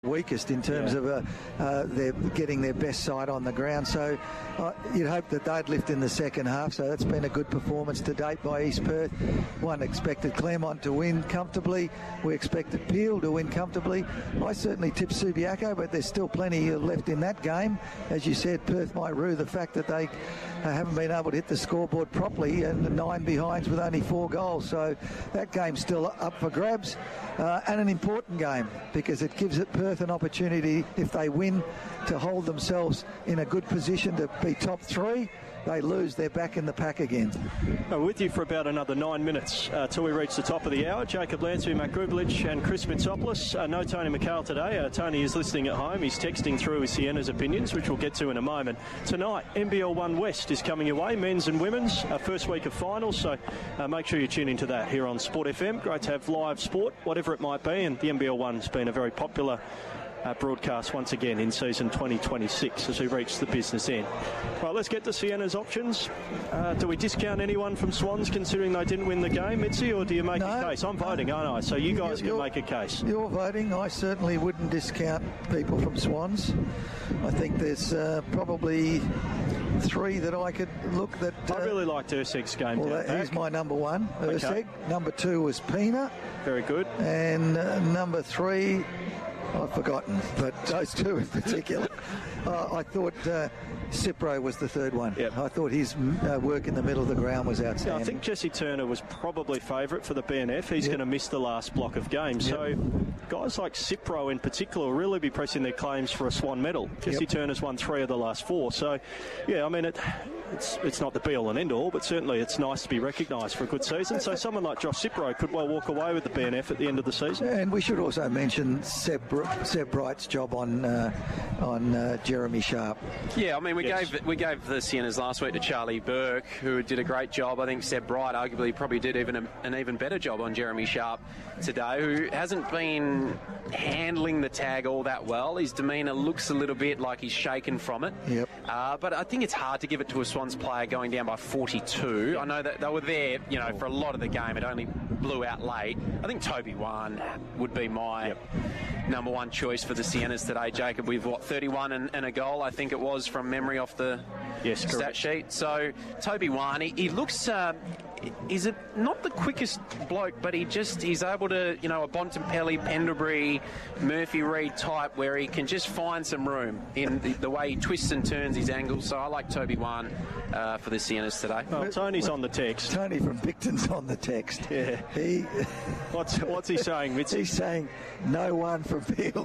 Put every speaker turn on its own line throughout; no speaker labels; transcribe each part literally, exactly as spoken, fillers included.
weakest in terms yeah. of uh, uh, they're getting their best side on the ground. So uh, you'd hope that they'd lift in the second half. So that's been a good performance to date by East Perth. One expected Claremont to win comfortably. We expected Peel to win comfortably. I certainly tipped Subiaco, but there's still plenty left in that game. As you said, Perth might rue the fact that they uh, haven't been able to hit the scoreboard properly, and nine behinds with only four goals. So that game's still up for grabs, uh, and an important game because it gives it Perth an opportunity, if they win, to hold themselves in a good position to be top three. They lose, they're back in the pack again.
We're with you for about another nine minutes uh, till we reach the top of the hour. Jacob Lansbury, Matt Grublich and Chris Mitsopoulos. Uh, no Tony McHale today. Uh, Tony is listening at home. He's texting through his Siena's opinions, which we'll get to in a moment. Tonight, N B L one West is coming your way, men's and women's, uh, first week of finals, so uh, make sure you tune into that here on Sport F M. Great to have live sport, whatever it might be, and the N B L one's been a very popular Uh, broadcast once again in season twenty twenty-six as we reach the business end. Right, let's get to Siena's options. Uh, do we discount anyone from Swans considering they didn't win the game, Mitzi, or do you make
no,
a case? I'm voting, no. aren't I? So you guys
you're,
can make a case.
You're voting. I certainly wouldn't discount people from Swans. I think there's uh, probably three that I could look that... Uh,
I really liked Urseg's game.
Well, that, he's my number one, Urseg. Okay. Number two was Pina.
Very good.
And uh, number three... I've forgotten, but those two in particular. uh, I thought uh, Cipro was the third one.
Yep.
I thought his uh, work in the middle of the ground was outstanding.
Yeah, I think Jesse Turner was probably favourite for the B N F. He's yep. going to miss the last block of games. Yep. So guys like Cipro in particular will really be pressing their claims for a Swan medal. Jesse yep. Turner's won three of the last four. So, yeah, I mean, it... It's it's not the be-all and end-all, but certainly it's nice to be recognised for a good season. So someone like Josh Cipro could well walk away with the B N F at the end of the season.
And we should also mention Seb, Seb Bright's job on uh, on uh, Jeremy Sharp.
Yeah, I mean, we
yes.
gave we gave the Sienas last week to Charlie Burke, who did a great job. I think Seb Bright arguably probably did even a, an even better job on Jeremy Sharp today, who hasn't been handling the tag all that well. His demeanour looks a little bit like he's shaken from it.
Yep.
Uh, but I think it's hard to give it to a Swans player going down by forty-two. I know that they were there, you know, for a lot of the game. It only blew out late. I think Toby Wan would be my yep. number one choice for the Sienas today, Jacob, with what, thirty-one and, and a goal, I think it was, from memory off the
yes,
stat
correct.
sheet. So Toby Wan, he, he looks... Uh, Is it not the quickest bloke, but he just, he's able to, you know, a Bontempelli, Pendlebury, Murphy Reid type where he can just find some room in the, the way he twists and turns his angles. So I like Toby Wan uh, for the Sienas today.
Well, Tony's on the text.
Tony from Picton's on the text.
Yeah.
He.
What's what's he saying, Mitzi?
He's saying no one from Peel.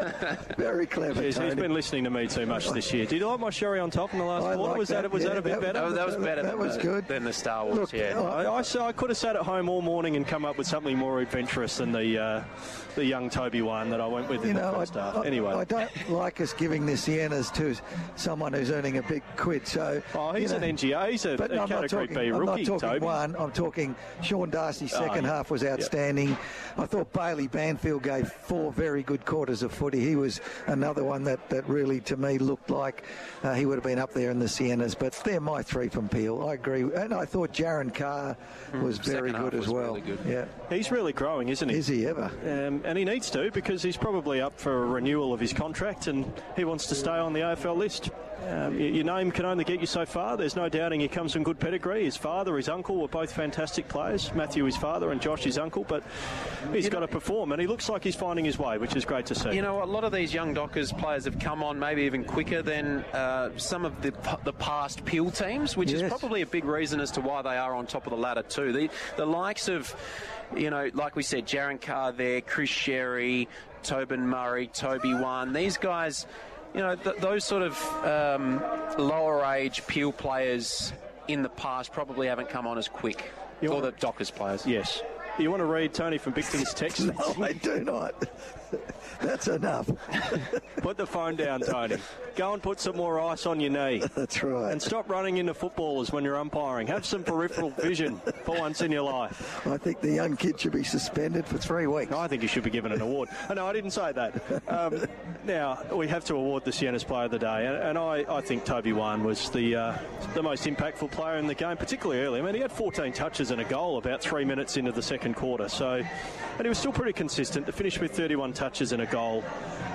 Very clever.
Jeez, he's been listening to me too much this year. Did you like my sherry on top in the last
I
quarter?
like
Was that,
that
was
yeah,
that a bit
that,
better?
That, that was better.
That
than
was
the,
good.
than the Star Wars.
Look,
yeah.
I, I, I could have sat at home all morning and come up with something more adventurous than the uh, the young Toby one that I went with in
you know,
the first
I,
half.
I,
Anyway,
I don't like us giving the Sienas to someone who's earning a big quid. So
oh, he's
you know,
an N G A. He's a, a
no,
category
talking,
B rookie.
I'm not talking
Toby.
one. I'm talking Sean Darcy's second
oh, yeah.
half was outstanding. Yep. I thought Bailey Banfield gave four very good quarters of footy. He was another one that, that really, to me, looked like uh, he would have been up there in the Sienas. But they're my three from Peel. I agree. And I thought Jaron Carr was mm, very good as well.
Really good.
Yeah,
he's really growing, isn't he?
Is he ever?
Um, and he needs to, because he's probably up for a renewal of his contract and he wants to stay on the A F L list. Um, your name can only get you so far. There's no doubting he comes from good pedigree. His father, his uncle were both fantastic players. Matthew, his father, and Josh, his uncle. But he's you got know, to perform, and he looks like he's finding his way, which is great to see.
You know, a lot of these young Dockers players have come on maybe even quicker than uh, some of the the past Peel teams, which yes. is probably a big reason as to why they are on top of the ladder too. The, the likes of, you know, like we said, Jaron Carr there, Chris Sherry, Tobin Murray, Toby Wan. These guys... You know, th- those sort of um, lower-age Peel players in the past probably haven't come on as quick. You or the Dockers players.
Yes. You want to read Tony from Bicton's text?
No, I do not. That's enough.
Put the phone down, Tony. Go and put some more ice on your knee.
That's right.
And stop running into footballers when you're umpiring. Have some peripheral vision for once in your life.
I think the young kid should be suspended for three weeks.
I think he should be given an award. Oh, no, I didn't say that. Um, now, we have to award the Sienas Player of the Day, and, and I, I think Toby Wan was the uh, the most impactful player in the game, particularly early. I mean, he had fourteen touches and a goal about three minutes into the second quarter, so, and he was still pretty consistent to finish with thirty-one touches and a goal.